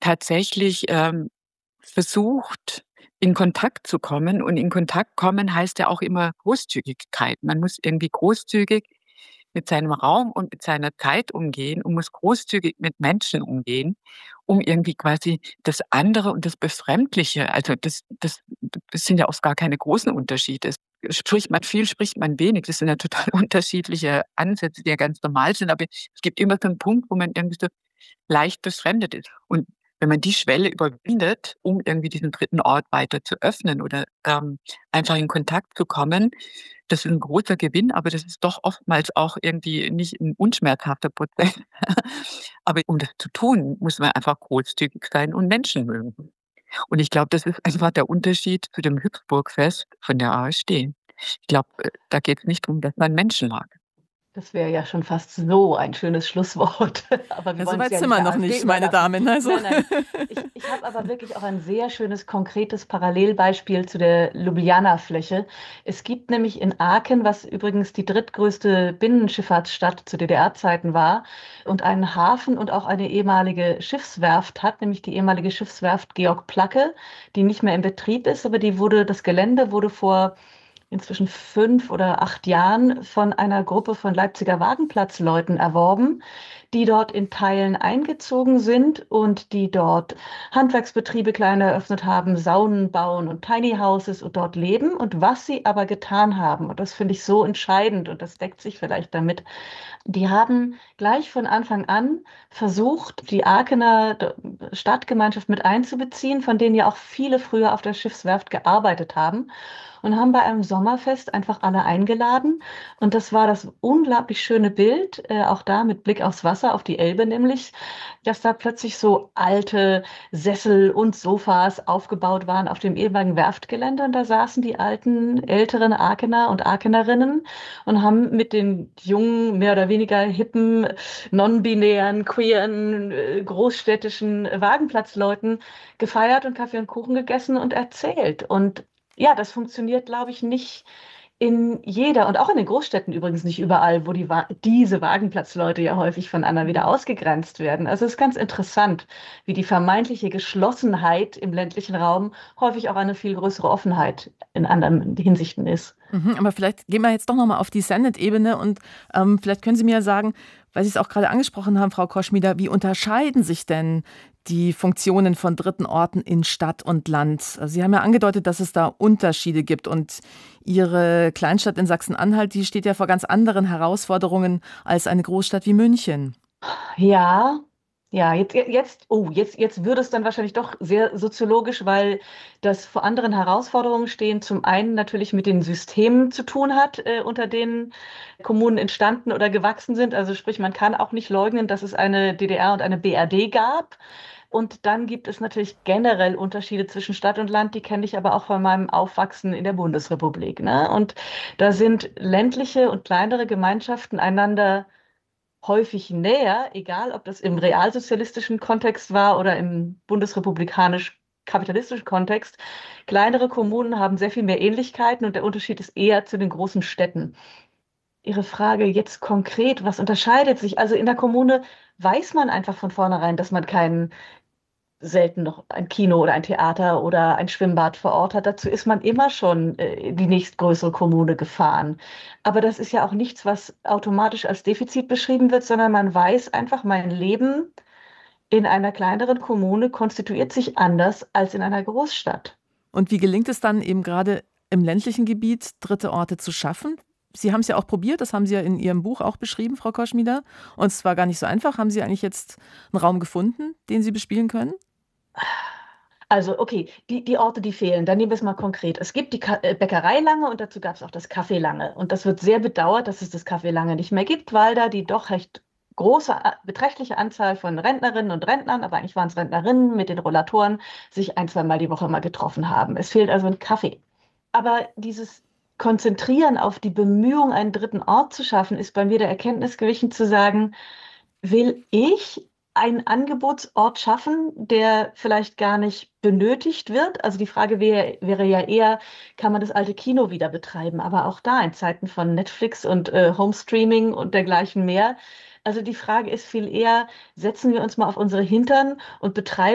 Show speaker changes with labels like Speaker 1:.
Speaker 1: tatsächlich versucht, in Kontakt zu kommen. Und in Kontakt kommen heißt ja auch immer Großzügigkeit. Man muss irgendwie großzügig mit seinem Raum und mit seiner Zeit umgehen und muss großzügig mit Menschen umgehen, um irgendwie quasi das andere und das Befremdliche, also das sind ja oft gar keine großen Unterschiede. Spricht man viel, spricht man wenig. Das sind ja total unterschiedliche Ansätze, die ja ganz normal sind. Aber es gibt immer so einen Punkt, wo man irgendwie so leicht befremdet ist. Und wenn man die Schwelle überwindet, um irgendwie diesen dritten Ort weiter zu öffnen oder einfach in Kontakt zu kommen, das ist ein großer Gewinn, aber das ist doch oftmals auch irgendwie nicht ein unschmerzhafter Prozess. Aber um das zu tun, muss man einfach großzügig sein und Menschen mögen. Und ich glaube, das ist einfach der Unterschied zu dem Hüpfburgfest von der AfD. Ich glaube, da geht es nicht darum, dass man Menschen mag.
Speaker 2: Das wäre ja schon fast so ein schönes Schlusswort. Aber wir
Speaker 3: Ja, so
Speaker 2: wollen es
Speaker 3: weit
Speaker 2: ja
Speaker 3: sind
Speaker 2: nicht
Speaker 3: wir
Speaker 2: der
Speaker 3: noch
Speaker 2: AfD
Speaker 3: nicht, meine
Speaker 2: überlassen.
Speaker 3: Damen. Also.
Speaker 2: Nein, nein. Ich habe aber wirklich auch ein sehr schönes, konkretes Parallelbeispiel zu der Ljubljana-Fläche. Es gibt nämlich in Aachen, was übrigens die drittgrößte Binnenschifffahrtsstadt zu DDR-Zeiten war, und einen Hafen und auch eine ehemalige Schiffswerft hat, nämlich die ehemalige Schiffswerft Georg Placke, die nicht mehr in Betrieb ist, aber das Gelände wurde vor inzwischen 5 oder 8 Jahren von einer Gruppe von Leipziger Wagenplatzleuten erworben, die dort in Teilen eingezogen sind und die dort Handwerksbetriebe klein eröffnet haben, Saunen bauen und Tiny Houses und dort leben. Und was sie aber getan haben, und das finde ich so entscheidend und das deckt sich vielleicht damit, die haben gleich von Anfang an versucht, die Aachener Stadtgemeinschaft mit einzubeziehen, von denen ja auch viele früher auf der Schiffswerft gearbeitet haben, und haben bei einem Sommerfest einfach alle eingeladen. Und das war das unglaublich schöne Bild, auch da mit Blick aufs Wasser, auf die Elbe nämlich, dass da plötzlich so alte Sessel und Sofas aufgebaut waren auf dem ehemaligen Werftgelände. Und da saßen die alten, älteren Aachener und Aachenerinnen und haben mit den jungen, mehr oder weniger hippen, non-binären, queeren, großstädtischen Wagenplatzleuten gefeiert und Kaffee und Kuchen gegessen und erzählt. Und ja, das funktioniert, glaube ich, nicht in jeder und auch in den Großstädten übrigens nicht überall, wo diese Wagenplatzleute ja häufig von anderen wieder ausgegrenzt werden. Also es ist ganz interessant, wie die vermeintliche Geschlossenheit im ländlichen Raum häufig auch eine viel größere Offenheit in anderen Hinsichten ist.
Speaker 3: Aber vielleicht gehen wir jetzt doch nochmal auf die Senate-Ebene und vielleicht können Sie mir sagen, weil Sie es auch gerade angesprochen haben, Frau Koschmider, wie unterscheiden sich denn die Funktionen von dritten Orten in Stadt und Land? Sie haben ja angedeutet, dass es da Unterschiede gibt und Ihre Kleinstadt in Sachsen-Anhalt, die steht ja vor ganz anderen Herausforderungen als eine Großstadt wie München.
Speaker 2: Ja, ja, jetzt würde es dann wahrscheinlich doch sehr soziologisch, weil das vor anderen Herausforderungen stehen. Zum einen natürlich mit den Systemen zu tun hat, unter denen Kommunen entstanden oder gewachsen sind. Also sprich, man kann auch nicht leugnen, dass es eine DDR und eine BRD gab. Und dann gibt es natürlich generell Unterschiede zwischen Stadt und Land, die kenne ich aber auch von meinem Aufwachsen in der Bundesrepublik, ne? Und da sind ländliche und kleinere Gemeinschaften einander häufig näher, egal ob das im realsozialistischen Kontext war oder im bundesrepublikanisch-kapitalistischen Kontext. Kleinere Kommunen haben sehr viel mehr Ähnlichkeiten und der Unterschied ist eher zu den großen Städten. Ihre Frage jetzt konkret, was unterscheidet sich? Also in der Kommune weiß man einfach von vornherein, dass man selten noch ein Kino oder ein Theater oder ein Schwimmbad vor Ort hat. Dazu ist man immer schon die nächstgrößere Kommune gefahren. Aber das ist ja auch nichts, was automatisch als Defizit beschrieben wird, sondern man weiß einfach, mein Leben in einer kleineren Kommune konstituiert sich anders als in einer Großstadt.
Speaker 3: Und wie gelingt es dann eben gerade im ländlichen Gebiet, dritte Orte zu schaffen? Sie haben es ja auch probiert, das haben Sie ja in Ihrem Buch auch beschrieben, Frau Koschmider. Und es war gar nicht so einfach. Haben Sie eigentlich jetzt einen Raum gefunden, den Sie bespielen können?
Speaker 2: Also, okay, die Orte, die fehlen, dann nehmen wir es mal konkret. Es gibt die Bäckerei Lange und dazu gab es auch das Café Lange. Und das wird sehr bedauert, dass es das Café Lange nicht mehr gibt, weil da die doch recht große, beträchtliche Anzahl von Rentnerinnen und Rentnern, aber eigentlich waren es Rentnerinnen mit den Rollatoren, sich ein, zweimal die Woche mal getroffen haben. Es fehlt also ein Kaffee. Aber dieses Konzentrieren auf die Bemühung, einen dritten Ort zu schaffen, ist bei mir der Erkenntnis gewichen zu sagen, will ich einen Angebotsort schaffen, der vielleicht gar nicht benötigt wird? Also die Frage wäre ja eher, kann man das alte Kino wieder betreiben? Aber auch da in Zeiten von Netflix und Homestreaming und dergleichen mehr. Also die Frage ist viel eher, setzen wir uns mal auf unsere Hintern und betreiben